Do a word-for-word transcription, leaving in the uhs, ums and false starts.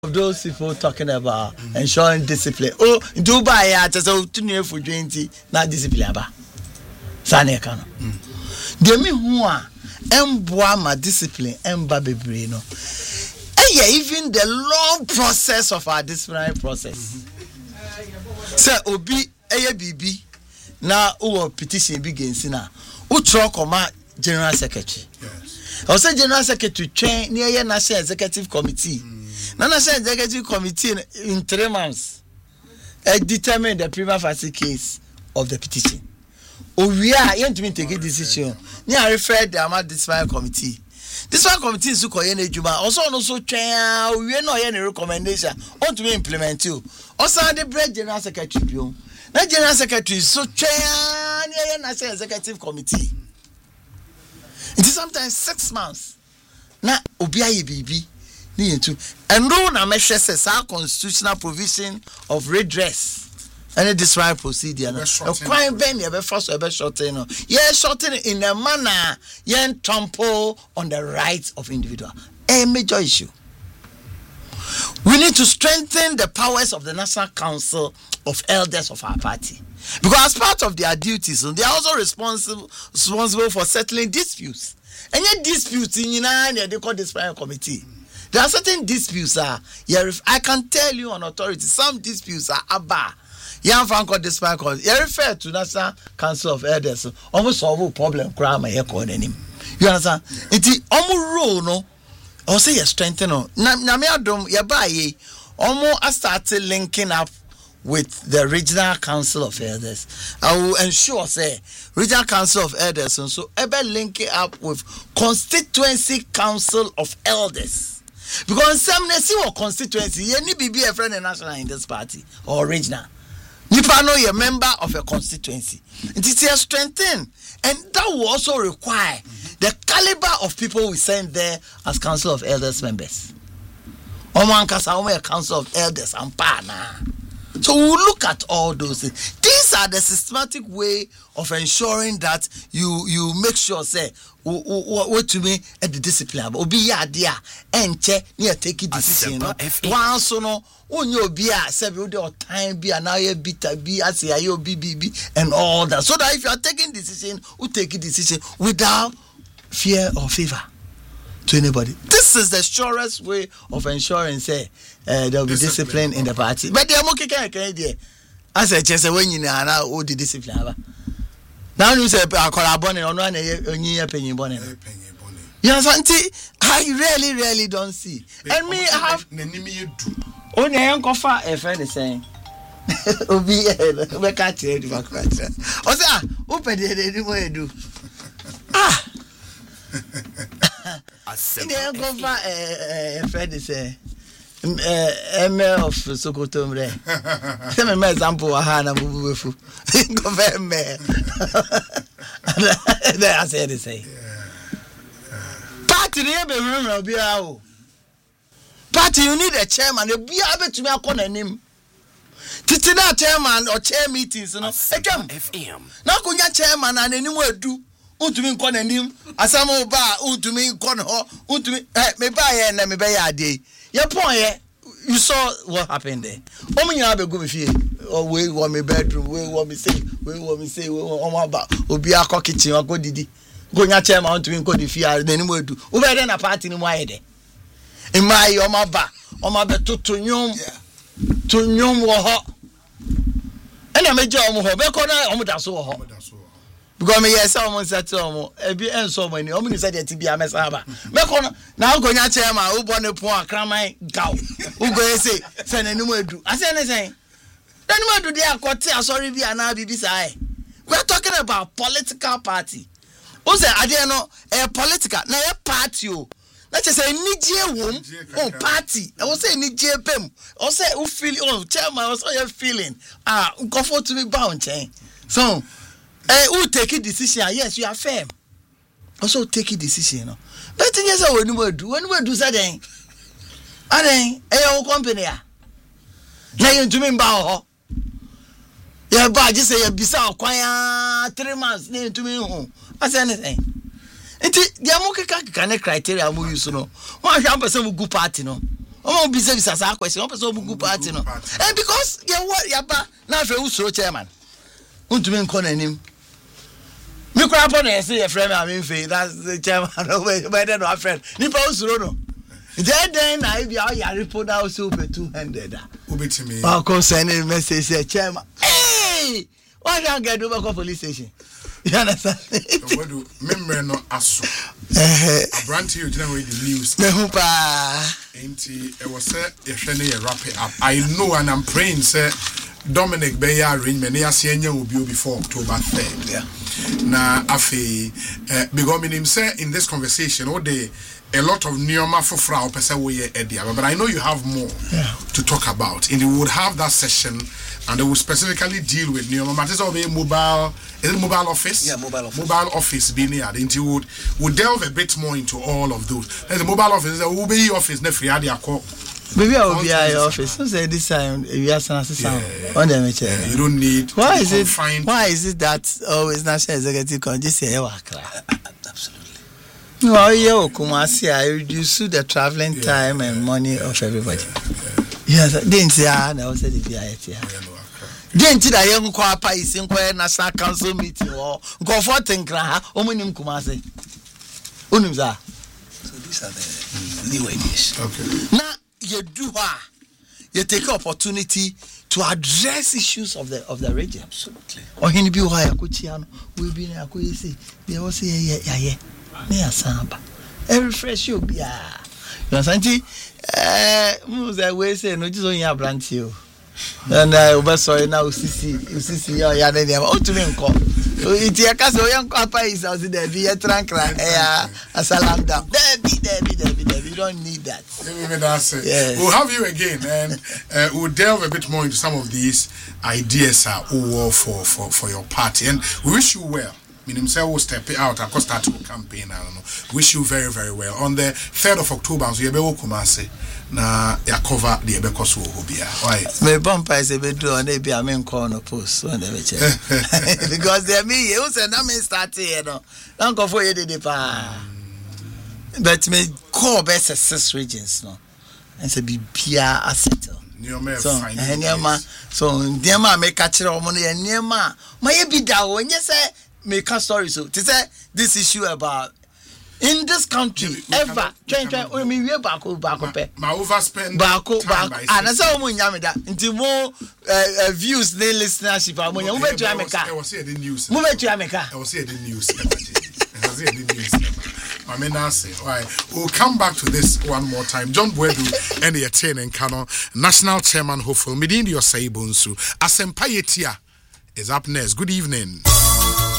of those people talking about mm-hmm. ensuring discipline. Oh, Dubai, ya so two years for twenty, not discipline aba. Sane kano. Demi huwa emboa ma discipline emba bebre no. Eh, even the long process of our disciplinary process. Say obi eye bibi na uwo petition bi gensi na. Utro koma general secretary. Yes. I say general secretary train near national executive committee. Mm. Now, national executive committee in three months uh, determine the prima facie case of the petition. Oh, we are going to take a decision. We are referred the amount disciplinary committee. Disciplinary committee is going to also also train. We are not any recommendation on to implement you. Also, the bread general secretary. Now, general secretary so train near national executive committee. It is sometimes six months. Now, Obiaye baby. And no na measure says our constitutional provision of redress any disciplinary procedure. A crime ben you first or shorten no. Yeah, shorten in a manner yen trample on the rights of individual. A major issue. We need to strengthen the powers of the National Council of Elders of our party. Because as part of their duties, they are also responsible responsible for settling disputes. And yet disputes in they call disciplinary committee. There are certain disputes are yeah, I can tell you on authority, some disputes are abba. Young Franco disciplinary committee. You refer to National Council of Elders, almost solve a problem, crime and call him. You understand? It is almost rule no. I'll say you strengthen no. Na na me adom ya baye. Almost I started linking up with the Regional Council of Elders. I will ensure say Regional Council of Elders and so ever link it up with Constituency Council of Elders. Because some see what constituency, you need to be a friend and national in this party or regional. You know you're a member of a constituency. It is a strengthen, and that will also require mm-hmm. the caliber of people we send there as Council of Elders members. Oman kasa a Council of Elders and partner. So we will look at all those things. These are the systematic way of ensuring that you you make sure say what to me at the discipline. Obi ya dia enche near take decision. One so no on your beer say you do time be and now you bitter be as you B B B and all that. So that if you are taking decision, you take a decision without fear or favor to anybody. This is the surest way of ensuring say uh, there will be discipline, discipline in the party. But they are more can as a chess when you know all the discipline. Now you say I call a bonnet on one year penny bonnet. Yes, auntie, I really, really don't see. And me, I have only a young coffer a friend is saying. Obi, we can't tell you what I said. Oh, sir, open the way do. Ah, I said, the young coffer a friend is saying. M L of Sokoto mre. Same me example aha na bubuwefu. Go very me. There I say the say. Party dey be remember obi a o. Party you need a chairman, obi a betumi akọ nanim. Titi na chairman or chair meetings no. Ekam F M. Na kunya chairman na nanim adu. Untumi nkọ nanim. Asamo ba untumi nkọ no ho. Untumi eh me ba ye na me be ya ade. Your point, you saw what happened there. Omi you have a good feel. Or we want me bedroom, we want me say, we want me say, we want about Obi a kitchen or go didi. Go nya chairman want to win go the fear, then we do. Over then a party in my head. In my oma ba, oma be to to nyom, to nyom wo ho. And I made your mo ho, be ko na omo da so ho. Because me yes someone said to omo e bi enso mo ni omo ni said e bi amesa ba me ko na go nya chairman wo bo ne pon akraman gaw wo go say say na nimu edu ase ne say na nimu edu dey akote asori bi ana bibi sai we are talking about political party o say ade no e political na e party o na che say nijie wom o party e wo say nijie pem o say o feel o chairman o say feeling ah nkofo to be bound chen so eh, who take a decision? Yes, you are firm. Also take a decision. No? But yes, when we do, when we do that, then, and then, eh, company, now you to me about, yeah, but just say a bizarre, quiet three months, near to me home. As anything. It is the Amoka can criteria, I'm used to know. One person will go party, no. Oh, be service as a question. Also, good party, no. And because you what, Yapa, now for who's chairman. Want to mean calling him. Me crap on it, say a friend, I mean, that's the chairman away, better than our friend. Nipa Usurono. Then I be out, I report out super two hundred. Ubi to me. I'll call sending a message, say, chairman. Hey! Why can't get over to police station? You understand? What do member no aso? I brand you generate the news. Mehupa. Ain't it was said, if any wrap it up. I know and I'm praying, sir. Dominic Beya arrangement, near senior will be before October third. Yeah. Na afi because him say in this conversation all day a lot of neoma for frau pesa we edia, but I know you have more yeah. to talk about, and we would have that session and they will specifically deal with neoma matters of a mobile is it mobile office yeah mobile office mobile office being here and you would would delve a bit more into all of those. There's a mobile office, the Ubi office ne free adia call. Maybe I will be at your office. So say this time we are saying on the meter. You don't need. Why is it? Why is it that always national executive can just say absolutely? No, you Kumasi. I reduce the traveling yeah, time yeah, and money yeah, of everybody. Yeah, yeah. Yes, didn't say I was at the V I T. Didn't that young Kwapa is in national council meeting or go for Tinkra? Omunim Kumasi. Unimza. So these are the new ideas. Okay. Now. You do her. You take opportunity to address issues of the of the region. Absolutely. Or he be why akuchiano. We be na akuisi. They all say yeah yeah yeah. Me asamba. Every fresh you be ah. You know something? Eh, mo say we say no just on your branch you. And I over sorry now usisi usisi ya ya na dem. O to me nko. Iti akase o yan kwapa is as there be a trankra eh asalam down. There be there be there be there. You don't need that. Yes. We'll have you again and uh, we'll delve a bit more into some of these ideas uh, for, for, for your party. And we wish you well. Meaning, say we'll step it out. Of course, start to campaign. I don't know. Wish you very, very well. On the third of October, so you be Kumasi. Na ya cover the Ebeko so hobia. Why? My bumper is a bit do and they be a main corner post on the check. Because they me, you say na me start here no. Don't go for you the pa. But me call best six regions no. And say be bia settle. So Niema so Niema make catch omo no ye Niema. My be da wo nye say make a story so. To say this issue about in this country yeah, ever twenty twenty we we back back pe ma overspend back back and say omo nya me da nti mo views the listenership omo nya mo betu ameka I was here the news mo betu ameka I was here the news I was here the news I mean I say why we'll come back to this one more time. John Bwedu and the ten and Kano national chairman hopeful Medindi Osei Bonsu Asempa Yetia is up next. Good evening.